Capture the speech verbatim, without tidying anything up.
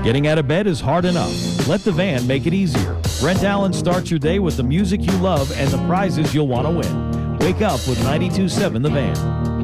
Getting out of bed is hard enough. Let the van make it easier. Brent Allen starts your day with the music you love and the prizes you'll want to win. Wake up with ninety-two point seven The Van.